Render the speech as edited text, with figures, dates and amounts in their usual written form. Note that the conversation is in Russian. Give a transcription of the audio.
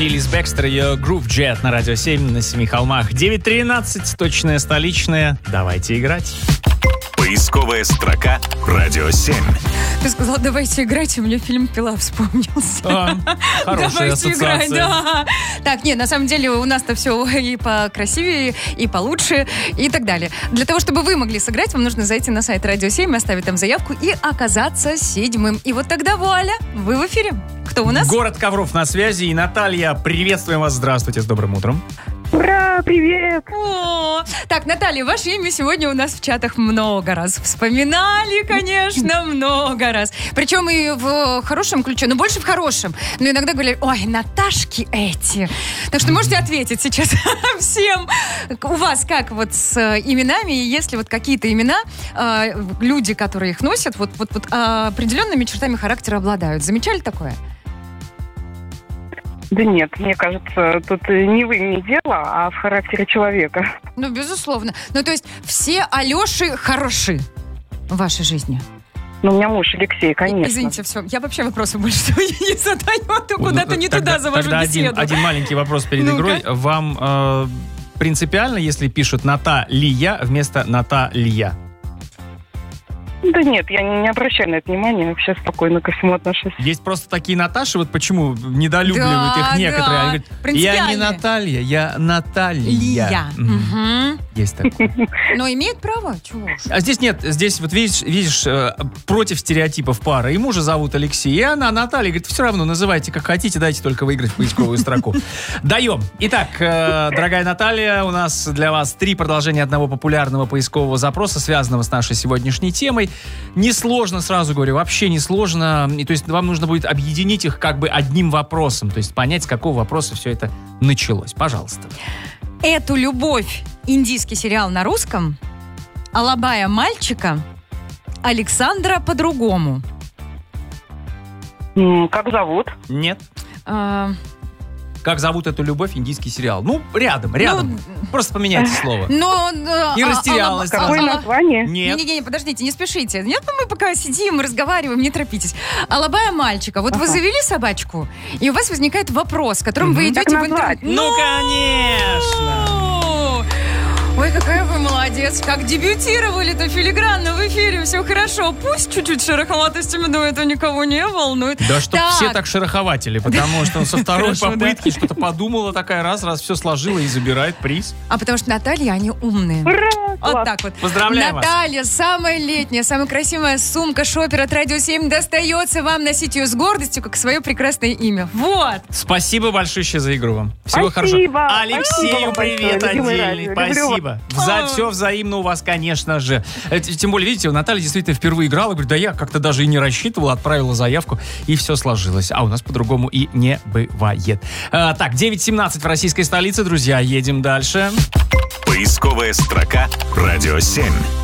Филлис Бекстер, ее Groove Jet на Радио 7 на Семи холмах. 9:13, точная столичная. Давайте играть. Поисковая строка «Радио 7». Ты сказал, давайте играть, и мне фильм «Пила» вспомнился. Хорошая ассоциация. Играть, да. Так, нет, на самом деле у нас-то все и покрасивее, и получше, и так далее. Для того, чтобы вы могли сыграть, вам нужно зайти на сайт Радио 7, оставить там заявку и оказаться седьмым. И вот тогда, вуаля, вы в эфире. Кто у нас? Город Ковров на связи. И Наталья, приветствуем вас. Здравствуйте, с добрым утром. Ура, привет! Так, Наталья, ваше имя сегодня у нас в чатах много раз вспоминали, конечно, много раз. Причем и в хорошем ключе, но больше в хорошем. Но иногда говорили, ой, Наташки эти. Так что можете ответить сейчас всем. У вас как вот с именами, если вот какие-то имена, люди, которые их носят, вот определенными чертами характера обладают. Замечали такое? Да нет, мне кажется, тут не в имени дело, а в характере человека. Ну, безусловно. Ну, то есть все Алеши хороши в вашей жизни? Ну, у меня муж Алексей, конечно. Извините, все, я вообще вопросы больше не задаю, а то куда-то не туда завожу беседу. Один маленький вопрос перед игрой. Вам принципиально, если пишут Наталья вместо Наталья? Да нет, я не обращаю на это внимания, вообще спокойно ко всему отношусь. Есть просто такие Наташи, вот почему недолюбливают их некоторые. Они говорят, я не Наталья, я Наталья. Есть такое. Но имеет право, чего уж. А здесь нет, здесь вот видишь, против стереотипов пара. И мужа зовут Алексей, и она Наталья. Говорит, все равно называйте как хотите, дайте только выиграть в поисковую строку. Даем. Итак, дорогая Наталья, у нас для вас 3 продолжения одного популярного поискового запроса, связанного с нашей сегодняшней темой. Несложно, сразу говорю, вообще несложно. И, то есть вам нужно будет объединить их как бы одним вопросом. То есть понять, с какого вопроса все это началось. Пожалуйста. «Эту любовь» индийский сериал на русском, «Алабая мальчика», «Александра по-другому». Как зовут? Нет. Как зовут эту любовь, индийский сериал? Ну, рядом. Просто поменяйте слово. И растерялась. Какое название? Нет. Не, подождите, не спешите. Нет, мы пока сидим, разговариваем, не торопитесь. «Алабая мальчика». Вот вы завели собачку, и у вас возникает вопрос, которым вы идете в интернет. Ну, конечно! Ой, какая вы молодец. Как дебютировали-то филигранно в эфире. Все хорошо. Пусть чуть-чуть шероховатостями, но это никого не волнует. Да, чтоб все так шерохователи, потому что он со второй попытки что-то подумала такая, раз все сложила и забирает приз. А потому что Наталья, они умные. Ура! Вот так вот. Поздравляем вас. Наталья, самая летняя, самая красивая сумка шопер от Радио 7 достается вам. Носить ее с гордостью, как свое прекрасное имя. Вот. Спасибо большое за игру вам. Всего Спасибо. хорошего. Алексею привет отдельный. Спасибо. Все взаимно у вас, конечно же. Тем более, видите, Наталья действительно впервые играла. Говорит, да я как-то даже и не рассчитывала, отправила заявку, и все сложилось. А у нас по-другому и не бывает. Так, 9:17 в российской столице, друзья. Едем дальше. Поисковая строка «Радио 7».